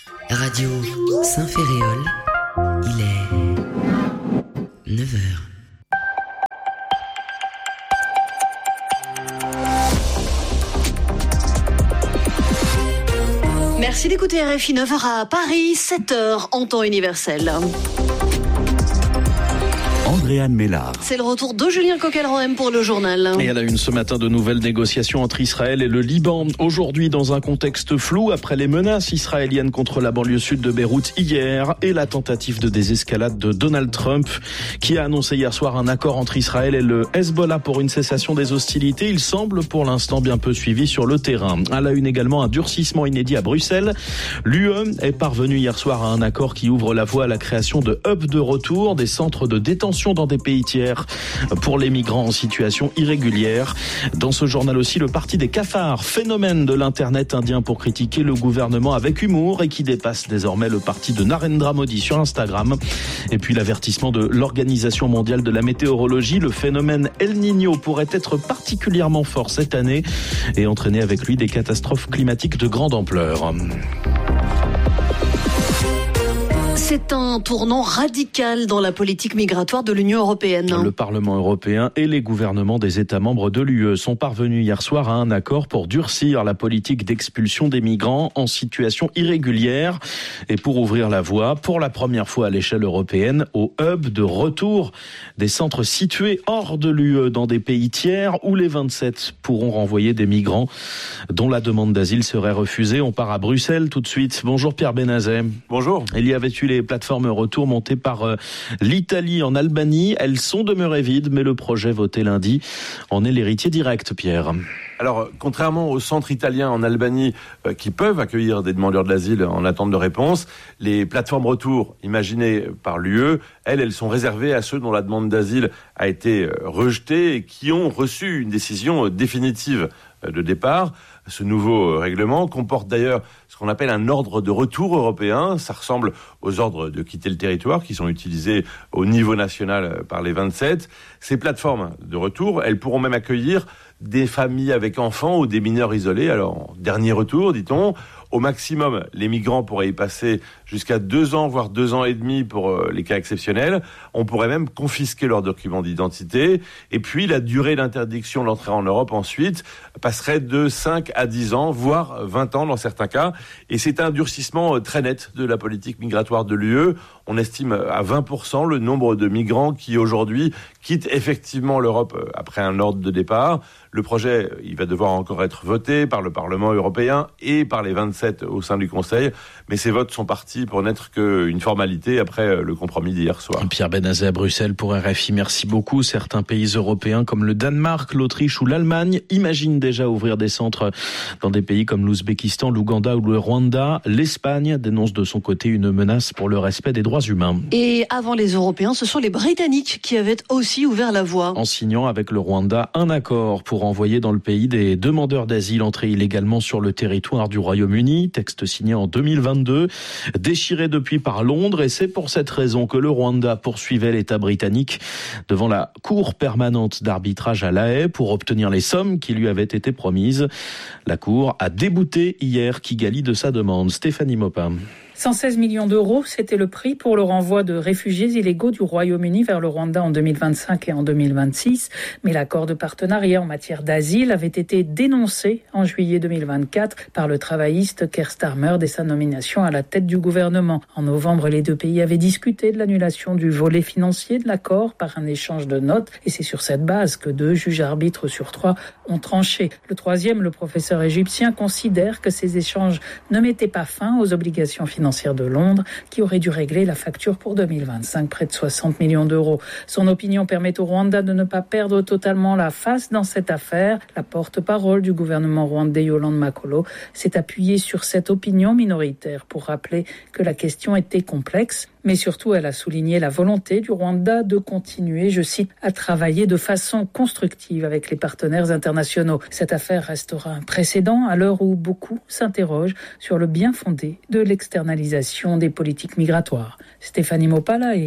Radio Saint-Féréol, il est 9h. Merci d'écouter RFI 9h à Paris, 7h en temps universel. Andréane Mélard. C'est le retour de Julien Coquelin pour le journal. Et à la une ce matin, de nouvelles négociations entre Israël et le Liban. Aujourd'hui, dans un contexte flou, après les menaces israéliennes contre la banlieue sud de Beyrouth hier et la tentative de désescalade de Donald Trump, qui a annoncé hier soir un accord entre Israël et le Hezbollah pour une cessation des hostilités. Il semble pour l'instant bien peu suivi sur le terrain. À la une également, un durcissement inédit à Bruxelles. L'UE est parvenue hier soir à un accord qui ouvre la voie à la création de hubs de retour, des centres de détention dans des pays tiers pour les migrants en situation irrégulière. Dans ce journal aussi, le parti des cafards, phénomène de l'internet indien pour critiquer le gouvernement avec humour et qui dépasse désormais le parti de Narendra Modi sur Instagram. Et puis l'avertissement de l'Organisation mondiale de la météorologie, le phénomène El Niño pourrait être particulièrement fort cette année et entraîner avec lui des catastrophes climatiques de grande ampleur. C'est un tournant radical dans la politique migratoire de l'Union européenne. Le Parlement européen et les gouvernements des États membres de l'UE sont parvenus hier soir à un accord pour durcir la politique d'expulsion des migrants en situation irrégulière et pour ouvrir la voie, pour la première fois à l'échelle européenne, au hub de retour des centres situés hors de l'UE dans des pays tiers où les 27 pourront renvoyer des migrants dont la demande d'asile serait refusée. On part à Bruxelles tout de suite. Bonjour Pierre Benazet. Bonjour. Il y avait eu les plateformes retour montées par l'Italie en Albanie. Elles sont demeurées vides, mais le projet voté lundi en est l'héritier direct, Pierre. Alors, contrairement aux centres italiens en Albanie qui peuvent accueillir des demandeurs de l'asile en attente de réponse, les plateformes retour imaginées par l'UE, elles sont réservées à ceux dont la demande d'asile a été rejetée et qui ont reçu une décision définitive de départ. Ce nouveau règlement comporte d'ailleurs ce qu'on appelle un ordre de retour européen. Ça ressemble aux ordres de quitter le territoire qui sont utilisés au niveau national par les 27. Ces plateformes de retour, elles pourront même accueillir des familles avec enfants ou des mineurs isolés. Alors, dernier retour, dit-on. Au maximum, les migrants pourraient y passer jusqu'à 2 ans, voire 2 ans et demi pour les cas exceptionnels. On pourrait même confisquer leurs documents d'identité. Et puis, la durée d'interdiction d'entrée en Europe, ensuite, passerait de 5 à 10 ans, voire 20 ans dans certains cas. Et c'est un durcissement très net de la politique migratoire de l'UE. On estime à 20% le nombre de migrants qui, aujourd'hui, quittent effectivement l'Europe après un ordre de départ. Le projet, il va devoir encore être voté par le Parlement européen et par les 27 au sein du Conseil. Mais ces votes sont partis pour n'être qu'une formalité après le compromis d'hier soir. Pierre Benazet à Bruxelles pour RFI. Merci beaucoup. Certains pays européens comme le Danemark, l'Autriche ou l'Allemagne imaginent déjà ouvrir des centres dans des pays comme l'Ouzbékistan, l'Ouganda ou le Rwanda. L'Espagne dénonce de son côté une menace pour le respect des droits humains. Et avant les Européens, ce sont les Britanniques qui avaient aussi ouvert la voie. En signant avec le Rwanda un accord pour envoyer dans le pays des demandeurs d'asile entrés illégalement sur le territoire du Royaume-Uni. Texte signé en 2022, déchiré depuis par Londres. Et c'est pour cette raison que le Rwanda poursuivait l'État britannique devant la Cour permanente d'arbitrage à La Haye pour obtenir les sommes qui lui avaient été promises. La Cour a débouté hier Kigali de sa demande. Stéphanie Mopin. 116 millions d'euros, c'était le prix pour le renvoi de réfugiés illégaux du Royaume-Uni vers le Rwanda en 2025 et en 2026. Mais l'accord de partenariat en matière d'asile avait été dénoncé en juillet 2024 par le travailliste Keir Starmer dès sa nomination à la tête du gouvernement. En novembre, les deux pays avaient discuté de l'annulation du volet financier de l'accord par un échange de notes. Et c'est sur cette base que 2 juges arbitres sur 3 ont tranché. Le troisième, le professeur égyptien, considère que ces échanges ne mettaient pas fin aux obligations financières de Londres, qui aurait dû régler la facture pour 2025, près de 60 millions d'euros. Son opinion permet au Rwanda de ne pas perdre totalement la face dans cette affaire. La porte-parole du gouvernement rwandais, Yolande Makolo, s'est appuyée sur cette opinion minoritaire pour rappeler que la question était complexe. Mais surtout, elle a souligné la volonté du Rwanda de continuer, je cite, à travailler de façon constructive avec les partenaires internationaux. Cette affaire restera un précédent à l'heure où beaucoup s'interrogent sur le bien fondé de l'externalisation des politiques migratoires. Stéphanie Mopala et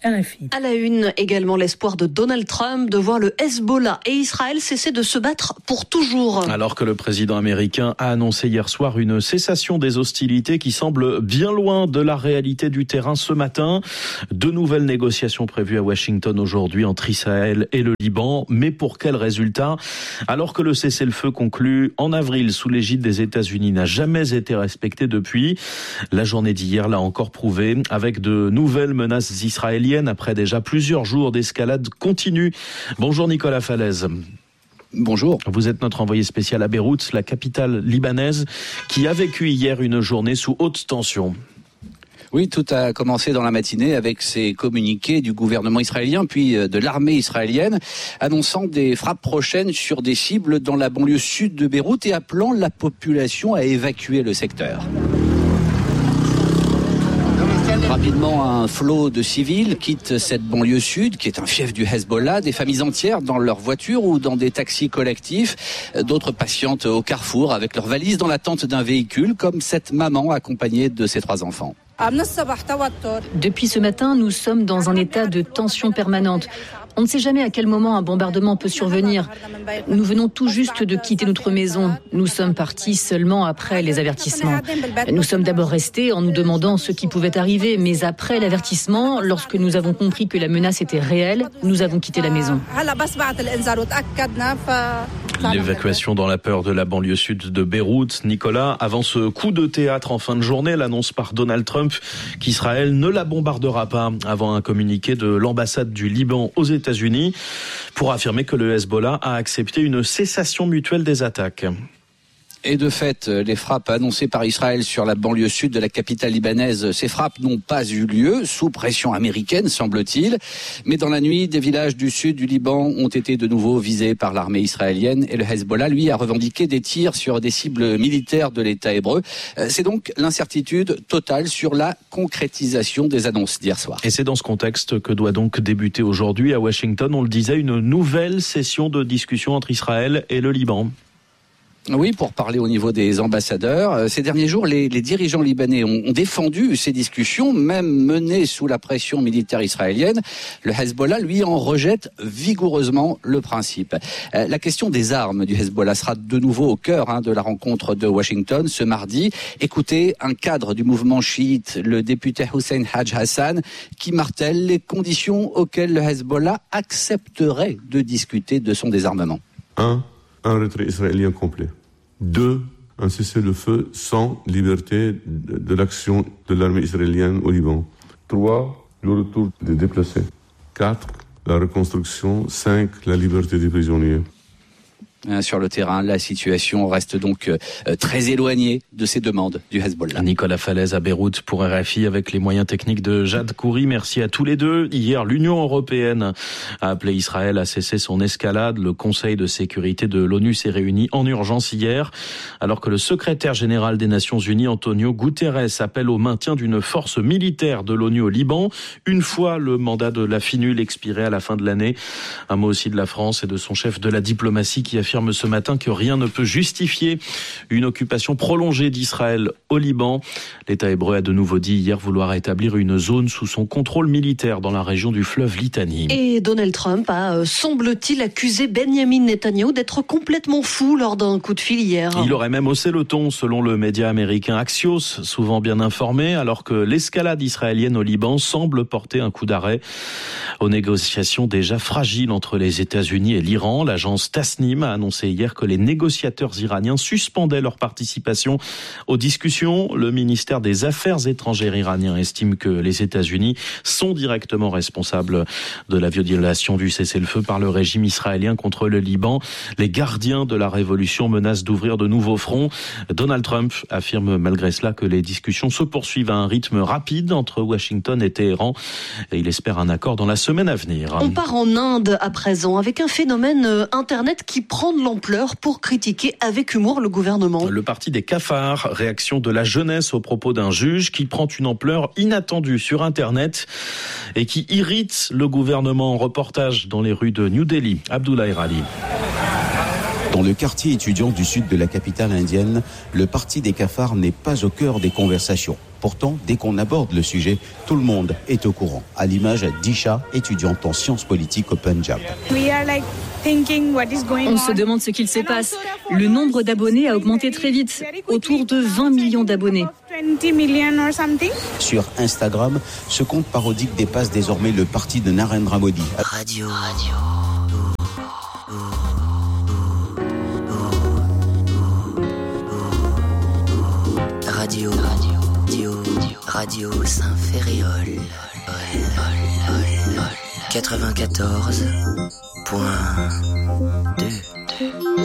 RFI. À la une, également l'espoir de Donald Trump de voir le Hezbollah et Israël cesser de se battre pour toujours. Alors que le président américain a annoncé hier soir une cessation des hostilités qui semble bien loin de la réalité du terrain ce matin. De nouvelles négociations prévues à Washington aujourd'hui entre Israël et le Liban. Mais pour quel résultat ? Alors que le cessez-le-feu conclu en avril sous l'égide des États-Unis n'a jamais été respecté depuis. La journée d'hier l'a encore prouvé avec de nouvelles menaces israéliennes après déjà plusieurs jours d'escalade continue. Bonjour Nicolas Falaise. Bonjour. Vous êtes notre envoyé spécial à Beyrouth, la capitale libanaise, qui a vécu hier une journée sous haute tension. Oui, tout a commencé dans la matinée avec ces communiqués du gouvernement israélien puis de l'armée israélienne annonçant des frappes prochaines sur des cibles dans la banlieue sud de Beyrouth et appelant la population à évacuer le secteur. Rapidement, un flot de civils quitte cette banlieue sud, qui est un fief du Hezbollah. Des familles entières dans leurs voitures ou dans des taxis collectifs. D'autres patientent au carrefour avec leurs valises dans l'attente d'un véhicule, comme cette maman accompagnée de ses 3 enfants. Depuis ce matin, nous sommes dans un état de tension permanente. On ne sait jamais à quel moment un bombardement peut survenir. Nous venons tout juste de quitter notre maison. Nous sommes partis seulement après les avertissements. Nous sommes d'abord restés en nous demandant ce qui pouvait arriver, mais après l'avertissement, lorsque nous avons compris que la menace était réelle, nous avons quitté la maison. L'évacuation dans la peur de la banlieue sud de Beyrouth. Nicolas, avant ce coup de théâtre en fin de journée, l'annonce par Donald Trump qu'Israël ne la bombardera pas avant un communiqué de l'ambassade du Liban aux États-Unis pour affirmer que le Hezbollah a accepté une cessation mutuelle des attaques. Et de fait, les frappes annoncées par Israël sur la banlieue sud de la capitale libanaise, ces frappes n'ont pas eu lieu, sous pression américaine, semble-t-il. Mais dans la nuit, des villages du sud du Liban ont été de nouveau visés par l'armée israélienne. Et le Hezbollah, lui, a revendiqué des tirs sur des cibles militaires de l'État hébreu. C'est donc l'incertitude totale sur la concrétisation des annonces d'hier soir. Et c'est dans ce contexte que doit donc débuter aujourd'hui à Washington, on le disait, une nouvelle session de discussion entre Israël et le Liban. Oui, pour parler au niveau des ambassadeurs. Ces derniers jours, les dirigeants libanais ont défendu ces discussions, même menées sous la pression militaire israélienne. Le Hezbollah, lui, en rejette vigoureusement le principe. La question des armes du Hezbollah sera de nouveau au cœur de la rencontre de Washington ce mardi. Écoutez un cadre du mouvement chiite, le député Hussein Haj Hassan, qui martèle les conditions auxquelles le Hezbollah accepterait de discuter de son désarmement. Un retrait israélien complet. 2, un cessez-le-feu sans liberté de l'action de l'armée israélienne au Liban. 3, le retour des déplacés. 4, la reconstruction. 5, la liberté des prisonniers. Sur le terrain, la situation reste donc très éloignée de ces demandes du Hezbollah. Nicolas Falaise à Beyrouth pour RFI avec les moyens techniques de Jade Khoury. Merci à tous les deux. Hier, l'Union européenne a appelé Israël à cesser son escalade. Le Conseil de sécurité de l'ONU s'est réuni en urgence hier, alors que le secrétaire général des Nations Unies, Antonio Guterres, appelle au maintien d'une force militaire de l'ONU au Liban, une fois le mandat de la FINUL expiré à la fin de l'année. Un mot aussi de la France et de son chef de la diplomatie qui affirme ce matin que rien ne peut justifier une occupation prolongée d'Israël au Liban. L'État hébreu a de nouveau dit hier vouloir établir une zone sous son contrôle militaire dans la région du fleuve Litanie. Et Donald Trump a, semble-t-il, accusé Benjamin Netanyahou d'être complètement fou lors d'un coup de fil hier. Il aurait même haussé le ton, selon le média américain Axios, souvent bien informé, alors que l'escalade israélienne au Liban semble porter un coup d'arrêt aux négociations déjà fragiles entre les États-Unis et l'Iran. L'agence Tasnim a annoncé hier que les négociateurs iraniens suspendaient leur participation aux discussions. Le ministère des Affaires étrangères iranien estime que les États-Unis sont directement responsables de la violation du cessez-le-feu par le régime israélien contre le Liban. Les gardiens de la révolution menacent d'ouvrir de nouveaux fronts. Donald Trump affirme malgré cela que les discussions se poursuivent à un rythme rapide entre Washington et Téhéran et il espère un accord dans la semaine à venir. On part en Inde à présent avec un phénomène Internet qui prend de l'ampleur pour critiquer avec humour le gouvernement. Le parti des cafards, réaction de la jeunesse au propos d'un juge qui prend une ampleur inattendue sur Internet et qui irrite le gouvernement. Reportage dans les rues de New Delhi. Abdoulaye Rali. Dans Dans le quartier étudiant du sud de la capitale indienne, le parti des cafards n'est pas au cœur des conversations. Pourtant, dès qu'on aborde le sujet, tout le monde est au courant, à l'image d'Isha, étudiante en sciences politiques au Punjab. On se demande ce qu'il se passe. Le nombre d'abonnés a augmenté très vite, autour de 20 millions d'abonnés. Sur Instagram, ce compte parodique dépasse désormais le parti de Narendra Modi. Radio. Radio Saint-Ferréol 94.2